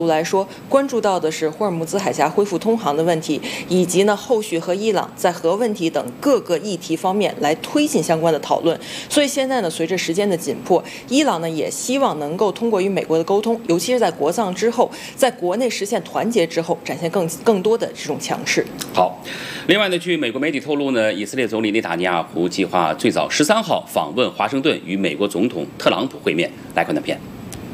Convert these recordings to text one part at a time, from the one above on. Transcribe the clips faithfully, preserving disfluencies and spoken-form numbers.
来说，关注到的是霍尔木兹海峡恢复通航的问题，以及呢后续和伊朗在核问题等各个议题方面来推进相关的讨论。所以现在呢，随着时间的紧迫，伊朗呢也希望能够通过与美国的沟通，尤其是在国葬之后，在国内实现团结之后，展现更更多的这种强势。 好，另外呢，据美国媒体透露呢，以色列总理内塔尼亚胡计划最早十三号访问华盛顿，与美国总统特朗普会面。来看短片。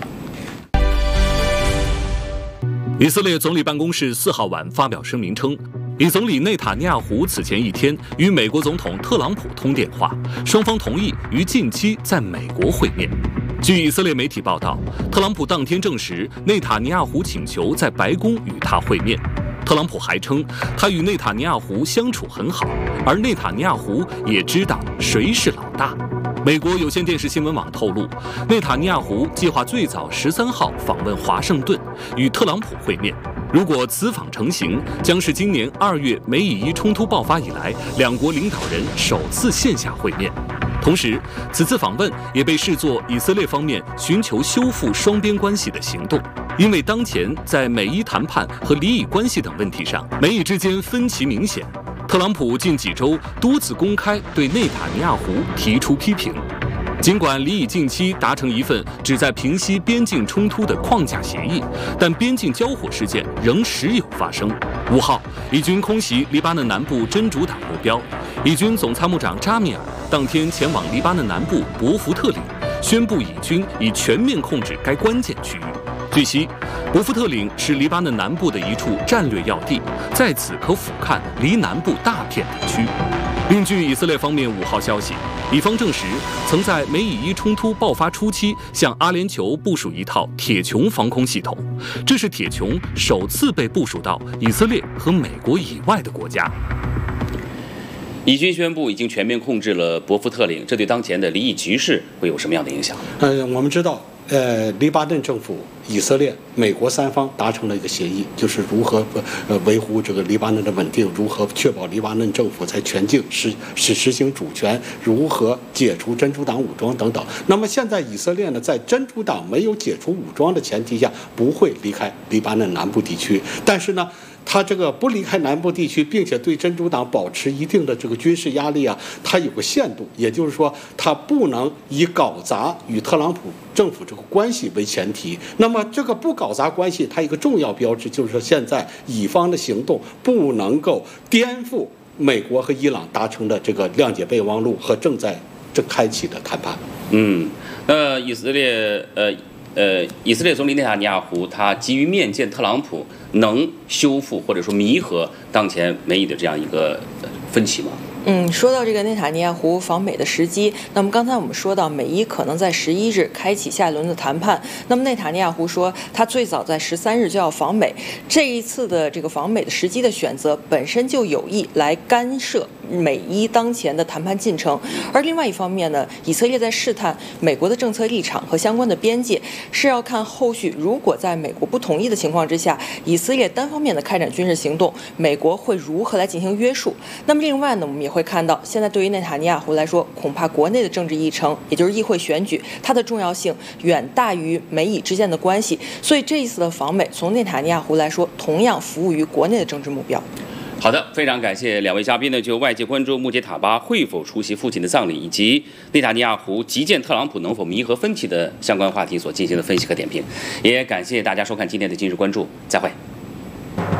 以色列总理办公室四号晚发表声明称，以总理内塔尼亚胡此前一天与美国总统特朗普通电话，双方同意于近期在美国会面。据以色列媒体报道，特朗普当天证实内塔尼亚胡请求在白宫与他会面。特朗普还称，他与内塔尼亚胡相处很好，而内塔尼亚胡也知道谁是老大。美国有线电视新闻网透露，内塔尼亚胡计划最早十三号访问华盛顿，与特朗普会面。如果此访成行，将是今年二月美以伊冲突爆发以来，两国领导人首次线下会面。同时，此次访问也被视作以色列方面寻求修复双边关系的行动，因为当前在美伊谈判和离以关系等问题上，美以之间分歧明显。特朗普近几周多次公开对内塔尼亚胡提出批评。尽管离以近期达成一份旨在平息边境冲突的框架协议，但边境交火事件仍时有发生。五号，以军空袭黎巴嫩南部真主党目标，以军总参谋长扎米尔当天前往黎巴嫩南部博福特岭，宣布以军已全面控制该关键区域。据悉，博福特岭是黎巴嫩南部的一处战略要地，在此可俯瞰黎南部大片地区。另据以色列方面五号消息，以方证实曾在美以伊冲突爆发初期向阿联酋部署一套铁穹防空系统，这是铁穹首次被部署到以色列和美国以外的国家。 以军宣布已经全面控制了博福特岭，这对当前的离以局势会有什么样的影响？ 呃，我们知道。呃，黎巴嫩政府、以色列、美国三方达成了一个协议，就是如何呃维护这个黎巴嫩的稳定，如何确保黎巴嫩政府在全境实实实行主权，如何解除真主党武装等等。那么现在以色列呢，在真主党没有解除武装的前提下，不会离开黎巴嫩南部地区，但是呢。他这个不离开南部地区，并且对真主党保持一定的这个军事压力啊，它有个限度，也就是说，它不能以搞砸与特朗普政府这个关系为前提。那么，这个不搞砸关系，它一个重要标志就是说，现在以方的行动不能够颠覆美国和伊朗达成的这个谅解备忘录和正在正开启的谈判。 嗯，那以色列呃。呃，以色列总理内塔尼亚胡他急于面见特朗普，能修复或者说弥合当前美以的这样一个分歧吗？ 嗯，说到这个内塔尼亚胡访美的时机，那么刚才我们说到美伊可能在十一日开启下一轮的谈判。那么内塔尼亚胡说，他最早在十三日就要访美。这一次的这个访美的时机的选择，本身就有意来干涉美伊当前的谈判进程。而另外一方面呢，以色列在试探美国的政策立场和相关的边界，是要看后续如果在美国不同意的情况之下，以色列单方面的开展军事行动，美国会如何来进行约束。那么另外呢，我们也会会看到，现在对于内塔尼亚胡来说，恐怕国内的政治议程，也就是议会选举，它的重要性远大于美以之间的关系。所以这一次的访美，从内塔尼亚胡来说，同样服务于国内的政治目标。 好的，非常感谢两位嘉宾呢，就外界关注穆杰塔巴会否出席父亲的葬礼，以及内塔尼亚胡急见特朗普能否弥合分歧的相关话题所进行的分析和点评。也感谢大家收看今天的今日关注，再会。